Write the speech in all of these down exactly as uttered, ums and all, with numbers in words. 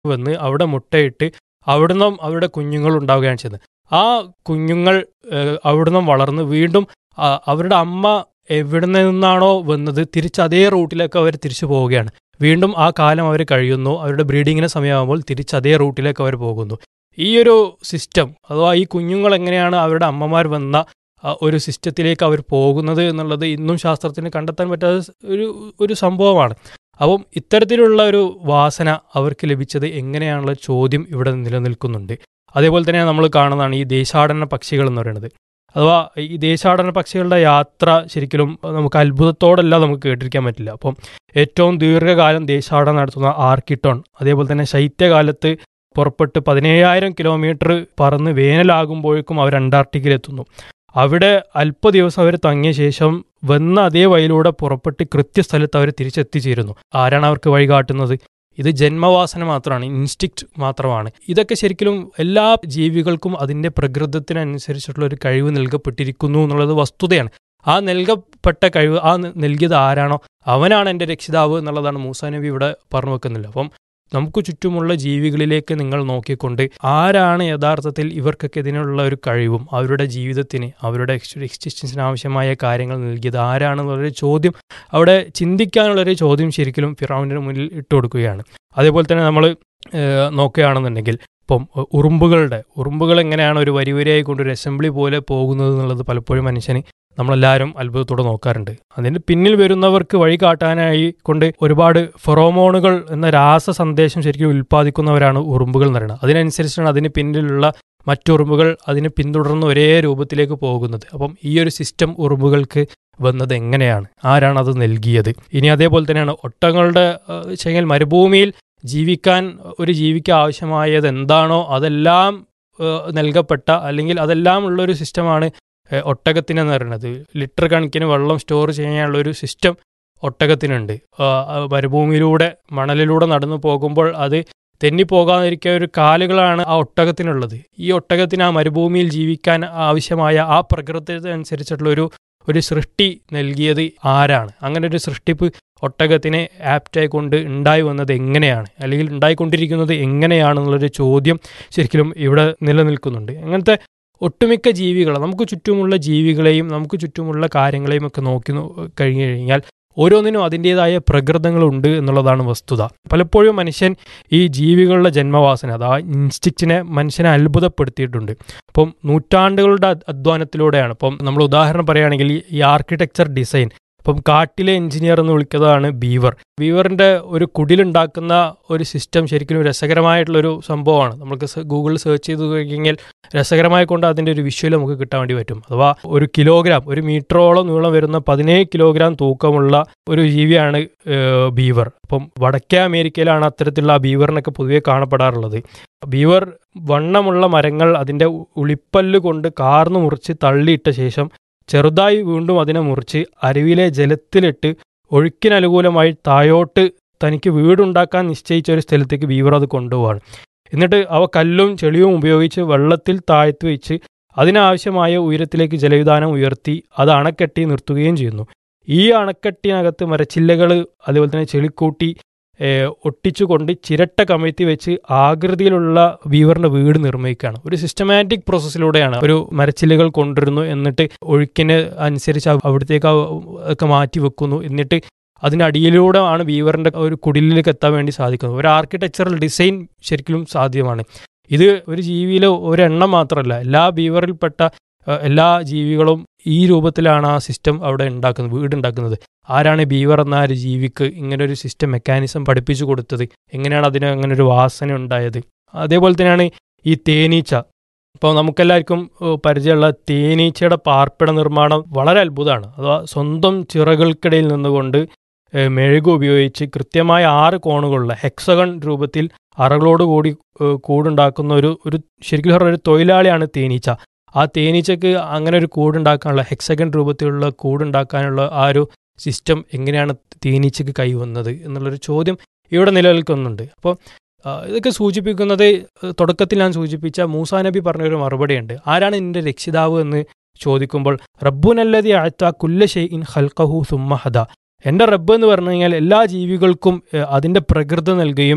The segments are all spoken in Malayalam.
വന്ന് അവിടെ മുട്ടയിട്ട് അവിടുന്ന് അവരുടെ കുഞ്ഞുങ്ങൾ ഉണ്ടാവുകയാണ് ചെയ്യുന്നത്. ആ കുഞ്ഞുങ്ങൾ അവിടുന്ന് വളർന്ന് വീണ്ടും അവരുടെ അമ്മ എവിടെ നിന്നാണോ വന്നത് തിരിച്ച് അതേ റൂട്ടിലേക്ക് അവർ തിരിച്ചു പോവുകയാണ്. വീണ്ടും ആ കാലം അവർ കഴിയുന്നു. അവരുടെ ബ്രീഡിങ്ങിന് സമയമാകുമ്പോൾ തിരിച്ച് അതേ റൂട്ടിലേക്ക് അവർ പോകുന്നു. ഈ ഒരു സിസ്റ്റം അഥവാ ഈ കുഞ്ഞുങ്ങൾ എങ്ങനെയാണ് അവരുടെ അമ്മമാർ വന്ന ഒരു സിസ്റ്റത്തിലേക്ക് അവർ പോകുന്നത് എന്നുള്ളത് ഇന്നും ശാസ്ത്രത്തിന് കണ്ടെത്താൻ പറ്റാത്ത ഒരു ഒരു സംഭവമാണ്. അപ്പം ഇത്തരത്തിലുള്ള ഒരു വാസന അവർക്ക് ലഭിച്ചത് എങ്ങനെയാണുള്ള ചോദ്യം ഇവിടെ നിലനിൽക്കുന്നുണ്ട്. അതേപോലെ തന്നെ നമ്മൾ കാണുന്നതാണ് ഈ ദേശാടന പക്ഷികൾ എന്ന് പറയുന്നത്. അഥവാ ഈ ദേശാടന പക്ഷികളുടെ യാത്ര ശരിക്കും നമുക്ക് അത്ഭുതത്തോടല്ല നമുക്ക് കേട്ടിരിക്കാൻ പറ്റില്ല. അപ്പം ഏറ്റവും ദീർഘകാലം ദേശാടനം നടത്തുന്ന ആർക്കിട്ടോൺ, അതേപോലെ തന്നെ ശൈത്യകാലത്ത് പുറപ്പെട്ട് പതിനേഴായിരം കിലോമീറ്റർ പറന്ന് വേനലാകുമ്പോഴേക്കും അവർ അന്റാർട്ടിക്കയിലെത്തുന്നു. അവിടെ അല്പ ദിവസം അവർ തങ്ങിയ ശേഷം വന്ന അതേ വഴിയിലൂടെ പുറപ്പെട്ട് കൃത്യസ്ഥലത്ത് അവർ തിരിച്ചെത്തിച്ചേരുന്നു. ആരാണ് അവർക്ക് വഴികാട്ടുന്നത്? ഇത് ജന്മവാസന മാത്രമാണ്, ഇൻസ്റ്റിക്റ്റ് മാത്രമാണ്. ഇതൊക്കെ ശരിക്കും എല്ലാ ജീവികൾക്കും അതിൻ്റെ പ്രകൃതത്തിനനുസരിച്ചിട്ടുള്ള ഒരു കഴിവ് നൽകപ്പെട്ടിരിക്കുന്നു എന്നുള്ളത് വസ്തുതയാണ്. ആ നൽകപ്പെട്ട കഴിവ് ആ നൽകിയത് ആരാണോ അവനാണ് എൻ്റെ രക്ഷിതാവ് എന്നുള്ളതാണ് മൂസാ നബി ഇവിടെ പറഞ്ഞു വെക്കുന്നില്ല. അപ്പം നമുക്ക് ചുറ്റുമുള്ള ജീവികളിലേക്ക് നിങ്ങൾ നോക്കിക്കൊണ്ട് ആരാണ് യഥാർത്ഥത്തിൽ ഇവർക്കൊക്കെ ഇതിനുള്ള ഒരു കഴിവും അവരുടെ ജീവിതത്തിന് അവരുടെ എക്സിസ്റ്റൻസിന് ആവശ്യമായ കാര്യങ്ങൾ നൽകിയത് ആരാണെന്നുള്ളൊരു ചോദ്യം അവിടെ ചിന്തിക്കാനുള്ളൊരു ചോദ്യം ശരിക്കും ഫിറഔനിന് മുന്നിൽ ഇട്ട് കൊടുക്കുകയാണ്. അതേപോലെ തന്നെ നമ്മൾ നോക്കുകയാണെന്നുണ്ടെങ്കിൽ ഇപ്പം ഉറുമ്പുകളുടെ ഉറുമ്പുകൾ എങ്ങനെയാണ് ഒരു വരി വരിയായി കൊണ്ട് ഒരു അസംബ്ലി പോലെ പോകുന്നത് എന്നുള്ളത് പലപ്പോഴും മനുഷ്യന് നമ്മളെല്ലാവരും അത്ഭുതത്തോടെ നോക്കാറുണ്ട്. അതിന് പിന്നിൽ വരുന്നവർക്ക് വഴി കാട്ടാനായി കൊണ്ട് ഒരുപാട് ഫെറോമോണുകൾ എന്ന രാസ സന്ദേശം ശരിക്കും ഉൽപ്പാദിക്കുന്നവരാണ് ഉറുമ്പുകൾ എന്ന് പറയുന്നത്. അതിനനുസരിച്ചാണ് അതിന് പിന്നിലുള്ള മറ്റുറുമ്പുകൾ അതിനെ പിന്തുടർന്ന് ഒരേ രൂപത്തിലേക്ക് പോകുന്നത്. അപ്പം ഈ ഒരു സിസ്റ്റം ഉറുമ്പുകൾക്ക് വന്നത് എങ്ങനെയാണ്? ആരാണ് അത് നൽകിയത്? ഇനി അതേപോലെ തന്നെയാണ് ഒട്ടകങ്ങളുടെ വെച്ചെങ്കിൽ മരുഭൂമിയിൽ ജീവിക്കാൻ ഒരു ജീവിക്ക് ആവശ്യമായത് എന്താണോ അതെല്ലാം നൽകപ്പെട്ട അല്ലെങ്കിൽ അതെല്ലാം ഉള്ളൊരു സിസ്റ്റമാണ് ഒട്ടകത്തിനെന്ന് പറയുന്നത്. ലിറ്റർ കണക്കിന് വെള്ളം സ്റ്റോർ ചെയ്യാനുള്ളൊരു സിസ്റ്റം ഒട്ടകത്തിനുണ്ട്. മരുഭൂമിയിലൂടെ മണലിലൂടെ നടന്നു പോകുമ്പോൾ അത് തെന്നിപ്പോകാതിരിക്കുക ഒരു കാലുകളാണ് ആ ഒട്ടകത്തിനുള്ളത്. ഈ ഒട്ടകത്തിന് ആ മരുഭൂമിയിൽ ജീവിക്കാൻ ആവശ്യമായ ആ പ്രകൃതത്തിനനുസരിച്ചിട്ടുള്ളൊരു ഒരു സൃഷ്ടി നൽകിയത് ആരാണ്? അങ്ങനെ ഒരു സൃഷ്ടിപ്പ് ഒട്ടകത്തിനെ ആപ്റ്റായി കൊണ്ട് ഉണ്ടായി വന്നത് എങ്ങനെയാണ്, അല്ലെങ്കിൽ ഉണ്ടായിക്കൊണ്ടിരിക്കുന്നത് എങ്ങനെയാണെന്നുള്ളൊരു ചോദ്യം ശരിക്കും ഇവിടെ നിലനിൽക്കുന്നുണ്ട്. അങ്ങനത്തെ ഒട്ടുമിക്ക ജീവികൾ നമുക്ക് ചുറ്റുമുള്ള ജീവികളെയും നമുക്ക് ചുറ്റുമുള്ള കാര്യങ്ങളെയും ഒക്കെ നോക്കി കഴിഞ്ഞു കഴിഞ്ഞാൽ ഓരോന്നിനും അതിൻ്റേതായ പ്രകൃതങ്ങളുണ്ട് എന്നുള്ളതാണ് വസ്തുത. പലപ്പോഴും മനുഷ്യൻ ഈ ജീവികളുടെ ജന്മവാസന അതാ ഇൻസ്റ്റിക്റ്റിനെ മനുഷ്യനെ അത്ഭുതപ്പെടുത്തിയിട്ടുണ്ട്. അപ്പം നൂറ്റാണ്ടുകളുടെ അധ്വാനത്തിലൂടെയാണ്. ഇപ്പം നമ്മൾ ഉദാഹരണം പറയുകയാണെങ്കിൽ ഈ ആർക്കിടെക്ചർ ഡിസൈൻ, ഇപ്പം കാട്ടിലെ എഞ്ചിനീയർ എന്ന് വിളിക്കുന്നതാണ് ബീവർ. ബീവറിൻ്റെ ഒരു കുടിലുണ്ടാക്കുന്ന ഒരു സിസ്റ്റം ശരിക്കും രസകരമായിട്ടുള്ളൊരു സംഭവമാണ്. നമുക്ക് ഗൂഗിളിൽ സെർച്ച് ചെയ്ത് കഴിഞ്ഞാൽ രസകരമായി കൊണ്ട് അതിൻ്റെ ഒരു വിഷ്വൽ നമുക്ക് കിട്ടാൻ വേണ്ടി പറ്റും. അഥവാ ഒരു കിലോഗ്രാം ഒരു മീറ്ററോളം നീളം വരുന്ന പതിനേഴ് കിലോഗ്രാം തൂക്കമുള്ള ഒരു ജീവിയാണ് ബീവർ. അപ്പം വടക്കേ അമേരിക്കയിലാണ് അത്തരത്തിലുള്ള ആ ബീവറിനൊക്കെ പൊതുവെ കാണപ്പെടാറുള്ളത്. ബീവർ വണ്ണമുള്ള മരങ്ങൾ അതിൻ്റെ ഉളിപ്പല്ല് കൊണ്ട് കാർന്നു മുറിച്ച് തള്ളിയിട്ട ശേഷം ചെറുതായി വീണ്ടും അതിനെ മുറിച്ച് അരുവിയിലെ ജലത്തിലിട്ട് ഒഴുക്കിനനുകൂലമായി താഴോട്ട് തനിക്ക് വീടുണ്ടാക്കാൻ നിശ്ചയിച്ച ഒരു സ്ഥലത്തേക്ക് ബീവർ അത് കൊണ്ടുപോവാണ്. എന്നിട്ട് അവ കല്ലും ചെളിയും ഉപയോഗിച്ച് വെള്ളത്തിൽ താഴ്ത്തി വെച്ച് അതിനാവശ്യമായ ഉയരത്തിലേക്ക് ജലവിധാനം ഉയർത്തി അത് അണക്കെട്ടി നിർത്തുകയും ചെയ്യുന്നു. ഈ അണക്കെട്ടിനകത്ത് മരച്ചില്ലകൾ അതുപോലെ തന്നെ ചെളിക്കൂട്ടി ഒട്ടിച്ചുകൊണ്ട് ചിരട്ട കമഴ്ത്തി വെച്ച് ആകൃതിയിലുള്ള ബീവറിന്റെ വീട് നിർമ്മിക്കുകയാണ്. ഒരു സിസ്റ്റമാറ്റിക് പ്രോസസ്സിലൂടെയാണ് ഒരു മരച്ചില്ലകൾ കൊണ്ടുവരുന്നു, എന്നിട്ട് ഒഴുക്കിന് അനുസരിച്ച് അവിടത്തേക്ക് ഒക്കെ മാറ്റി വെക്കുന്നു, എന്നിട്ട് അതിനടിയിലൂടെ ആണ് ബീവറിന്റെ ഒരു കുടിലേക്ക് എത്താൻ വേണ്ടി സാധിക്കുന്നത്. ഒരു ആർക്കിടെക്ചറൽ ഡിസൈൻ ശരിക്കും സാധ്യമാണ്. ഇത് ഒരു ജീവിയിലെ ഒരെണ്ണം മാത്രമല്ല, എല്ലാ ബീവറിൽപ്പെട്ട എല്ലാ ജീവികളും ഈ രൂപത്തിലാണ് ആ സിസ്റ്റം അവിടെ ഉണ്ടാക്കുന്നത്, വീടുണ്ടാക്കുന്നത്. ആരാണ് ബീവർ എന്ന ആ ഒരു ജീവിക്ക് ഇങ്ങനെ ഒരു സിസ്റ്റം മെക്കാനിസം പഠിപ്പിച്ചു കൊടുത്തത്? എങ്ങനെയാണ് അതിന് അങ്ങനെ ഒരു വാസന ഉണ്ടായത്? അതേപോലെ തന്നെയാണ് ഈ തേനീച്ച. ഇപ്പോൾ നമുക്കെല്ലാവർക്കും പരിചയമുള്ള തേനീച്ചയുടെ പാർപ്പിട നിർമ്മാണം വളരെ അത്ഭുതമാണ്. അഥവാ സ്വന്തം ചിറകൾക്കിടയിൽ നിന്നുകൊണ്ട് മെഴുക് ഉപയോഗിച്ച് കൃത്യമായ ആറ് കോണുകളുള്ള ഹെക്സഗൺ രൂപത്തിൽ അറകളോട് കൂടി കൂടുണ്ടാക്കുന്ന ഒരു ഒരു ശരിക്കും പറഞ്ഞ ഒരു തൊഴിലാളിയാണ് തേനീച്ച. ആ തേനീച്ചക്ക് അങ്ങനെ ഒരു കൂടുണ്ടാക്കാനുള്ള ഹെക്സഗൺ രൂപത്തിലുള്ള കൂടുണ്ടാക്കാനുള്ള ആ ഒരു സിസ്റ്റം എങ്ങനെയാണ് തേനീച്ചക്ക് കൈവന്നത് എന്നുള്ളൊരു ചോദ്യം ഇവിടെ നിലനിൽക്കുന്നുണ്ട്. അപ്പോൾ ഇതൊക്കെ സൂചിപ്പിക്കുന്നത് തുടക്കത്തിൽ ഞാൻ സൂചിപ്പിച്ച മൂസാ നബി പറഞ്ഞൊരു മറുപടിയുണ്ട്. ആരാണ് എൻ്റെ രക്ഷിതാവ് എന്ന് ചോദിക്കുമ്പോൾ റബ്ബുനല്ലദി അഅത കുല്ല ഷൈഇൻ ഖൽഖഹു സുമ്മ ഹദ, എൻ്റെ റബ്ബ് എന്ന് പറഞ്ഞു കഴിഞ്ഞാൽ എല്ലാ ജീവികൾക്കും അതിൻ്റെ പ്രകൃതി നൽകുകയും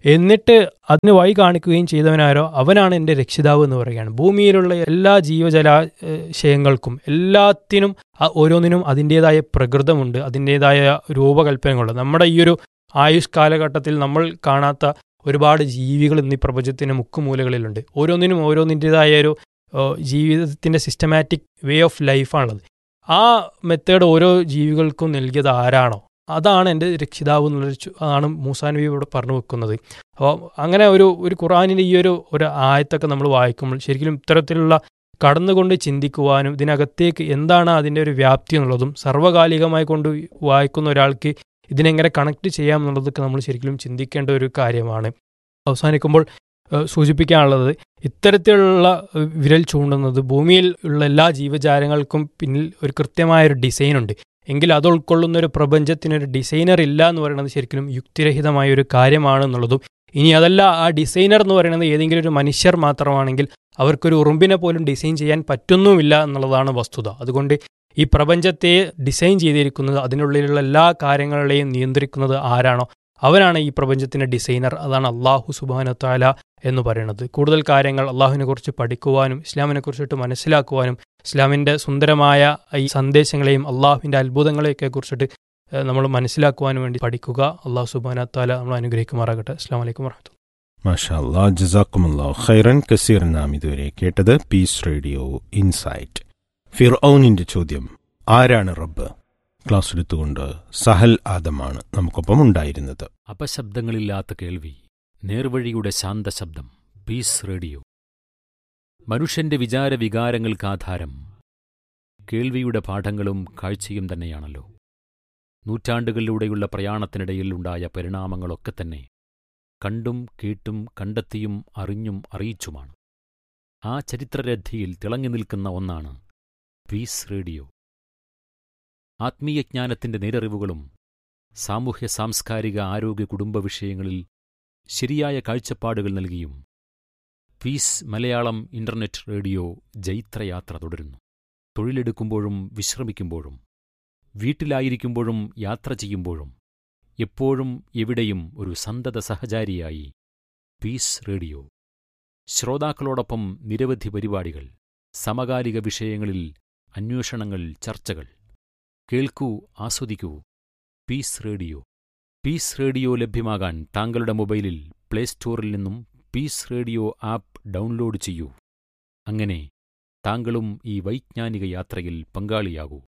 എന്നിട്ട് അതിന് വഴി കാണിക്കുകയും ചെയ്തവനാരോ അവനാണ് എൻ്റെ രക്ഷിതാവ് എന്ന് പറയുകയാണ്. ഭൂമിയിലുള്ള എല്ലാ ജീവജലാശയങ്ങൾക്കും എല്ലാത്തിനും ഓരോന്നിനും അതിൻ്റേതായ പ്രകൃതമുണ്ട്, അതിൻ്റേതായ രൂപകൽപ്പനകളുണ്ട്. നമ്മുടെ ഈ ഒരു ആയുഷ് കാലഘട്ടത്തിൽ നമ്മൾ കാണാത്ത ഒരുപാട് ജീവികൾ ഇന്ന് ഈ പ്രപഞ്ചത്തിൻ്റെ മുക്കുമൂലകളിലുണ്ട്. ഓരോന്നിനും ഓരോന്നിൻ്റേതായ ഒരു ജീവിതത്തിൻ്റെ സിസ്റ്റമാറ്റിക് വേ ഓഫ് ലൈഫാണുള്ളത്. ആ മെത്തേഡ് ഓരോ ജീവികൾക്കും നൽകിയത് ആരാണോ അതാണ് എൻ്റെ രക്ഷിതാവ് എന്നുള്ളൊരു അതാണ് മൂസാ നബി ഇവിടെ പറഞ്ഞു വെക്കുന്നത്. അപ്പോൾ അങ്ങനെ ഒരു ഒരു ഖുർആനിൻ്റെ ഈ ഒരു ഒരു ആയത്തൊക്കെ നമ്മൾ വായിക്കുമ്പോൾ ശരിക്കും ഇത്തരത്തിലുള്ള കടന്നുകൊണ്ട് ചിന്തിക്കുവാനും ഇതിനകത്തേക്ക് എന്താണ് അതിൻ്റെ ഒരു വ്യാപ്തി എന്നുള്ളതും സർവ്വകാലികമായി കൊണ്ട് വായിക്കുന്ന ഒരാൾക്ക് ഇതിനെങ്ങനെ കണക്ട് ചെയ്യാം എന്നുള്ളതൊക്കെ നമ്മൾ ശരിക്കും ചിന്തിക്കേണ്ട ഒരു കാര്യമാണ്. അവസാനിക്കുമ്പോൾ സൂചിപ്പിക്കാനുള്ളത് ഇത്തരത്തിലുള്ള വിരൽ ചൂണ്ടുന്നത് ഭൂമിയിൽ ഉള്ള എല്ലാ ജീവജാലങ്ങൾക്കും പിന്നിൽ ഒരു കൃത്യമായൊരു ഡിസൈനുണ്ട്. എങ്കിൽ അത് ഉൾക്കൊള്ളുന്ന ഒരു പ്രപഞ്ചത്തിനൊരു ഡിസൈനർ ഇല്ല എന്ന് പറയുന്നത് ശരിക്കും യുക്തിരഹിതമായ ഒരു കാര്യമാണെന്നുള്ളതും, ഇനി അതല്ല ആ ഡിസൈനർ എന്ന് പറയുന്നത് ഏതെങ്കിലും ഒരു മനുഷ്യർ മാത്രമാണെങ്കിൽ അവർക്കൊരു ഉറുമ്പിനെ പോലും ഡിസൈൻ ചെയ്യാൻ പറ്റുന്നുമില്ല എന്നുള്ളതാണ് വസ്തുത. അതുകൊണ്ട് ഈ പ്രപഞ്ചത്തെ ഡിസൈൻ ചെയ്തിരിക്കുന്നത് അതിനുള്ളിലുള്ള എല്ലാ കാര്യങ്ങളെയും നിയന്ത്രിക്കുന്നത് ആരാണോ അവനാണ് ഈ പ്രപഞ്ചത്തിൻ്റെ ഡിസൈനർ. അതാണ് അള്ളാഹു സുബ്ഹാനഹു വതആല എന്ന് പറയുന്നത്. കൂടുതൽ കാര്യങ്ങൾ അള്ളാഹുവിനെ കുറിച്ച് പഠിക്കുവാനും ഇസ്ലാമിനെ കുറിച്ചിട്ട് മനസ്സിലാക്കുവാനും ഇസ്ലാമിൻ്റെ സുന്ദരമായ ഈ സന്ദേശങ്ങളെയും അള്ളാഹുവിൻ്റെ അത്ഭുതങ്ങളെയൊക്കെ കുറിച്ചിട്ട് നമ്മൾ മനസ്സിലാക്കുവാനും വേണ്ടി പഠിക്കുക. അള്ളാഹു സുബ്ഹാനഹു വതആല നമ്മൾ അനുഗ്രഹിക്കുമാറാകട്ടെ. അസ്സലാമു അലൈക്കും വറഹ്മത്തുള്ളാഹി. മാഷാ അല്ലാഹ്, ജസാക്കുമുല്ലാഹു ഖൈറൻ കസീർ. നാം ഇതുവരെ കേട്ടത് പീസ് റേഡിയോ ഇൻസൈറ്റ്. ഫിർഔനിന്റെ ചോദ്യം ആരാണ് റബ്ബ്? ക്ലാസ് എടുത്തുകൊണ്ട് സഹൽ ആദമാണ് നമുക്കൊപ്പം ഉണ്ടായിരുന്നത്. അപശബ്ദങ്ങളില്ലാത്ത കേൾവി, നേർവഴിയുടെ ശാന്തശബ്ദം, പീസ് റേഡിയോ. മനുഷ്യന്റെ വിചാരവികാരങ്ങൾക്കാധാരം കേൾവിയുടെ പാഠങ്ങളും കാഴ്ചയും തന്നെയാണല്ലോ. നൂറ്റാണ്ടുകളിലൂടെയുള്ള പ്രയാണത്തിനിടയിൽ ഉണ്ടായ പരിണാമങ്ങളൊക്കെ തന്നെ കണ്ടും കേട്ടും കണ്ടെത്തിയും അറിഞ്ഞും അറിയിച്ചുമാണ്. ആ ചരിത്രരഥിയിൽ തിളങ്ങി നിൽക്കുന്ന ഒന്നാണ് പീസ് റേഡിയോ. ആത്മീയജ്ഞാനത്തിന്റെ നേരറിവുകളും സാമൂഹ്യ സാംസ്കാരിക ആരോഗ്യ കുടുംബ വിഷയങ്ങളിൽ ശരിയായ കാഴ്ചപ്പാടുകൾ നൽകിയും പീസ് മലയാളം ഇന്റർനെറ്റ് റേഡിയോ ജൈത്രയാത്ര തുടരുന്നു. തൊഴിലെടുക്കുമ്പോഴും വിശ്രമിക്കുമ്പോഴും വീട്ടിലായിരിക്കുമ്പോഴും യാത്ര ചെയ്യുമ്പോഴും എപ്പോഴും എവിടെയും ഒരു സന്തത സഹചാരിയായി പീസ് റേഡിയോ. ശ്രോതാക്കളോടൊപ്പം നിരവധി പരിപാടികൾ, സമകാലിക വിഷയങ്ങളിൽ അന്വേഷണങ്ങൾ, ചർച്ചകൾ. കേൾക്കൂ, ആസ്വദിക്കൂ. Piece radio. പീസ് റേഡിയോ ലഭ്യമാകാൻ താങ്കളുടെ മൊബൈലിൽ പ്ലേ സ്റ്റോറിൽ നിന്നും പീസ് റേഡിയോ ആപ്പ് ഡൗൺലോഡ് ചെയ്യൂ. അങ്ങനെ താങ്കളും ഈ വൈജ്ഞാനിക യാത്രയിൽ പങ്കാളിയാകൂ.